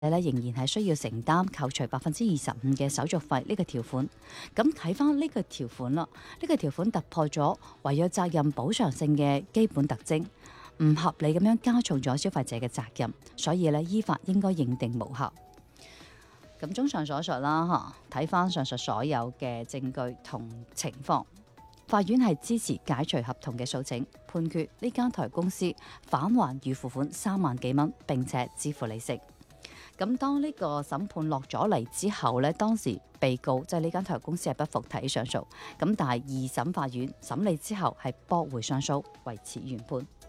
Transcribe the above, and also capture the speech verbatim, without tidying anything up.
咧仍然係需要承擔扣除百分之二十五嘅手續費呢個條款。咁睇翻呢個條款啦，呢個條款突破咗違約責任補償性嘅基本特徵，唔合理咁樣加重咗消費者嘅責任，所以咧依法應該認定無效。咁綜上所述啦，嚇睇翻上述所有嘅證據同情況，法院係支持解除合同嘅訴請，判決呢間台公司返還預付款三萬幾蚊，並且支付利息。咁當呢個審判落咗嚟之後呢，當時被告即係呢間台公司係不服提上訴，咁但係二審法院審理之後係駁回上訴，維持原判。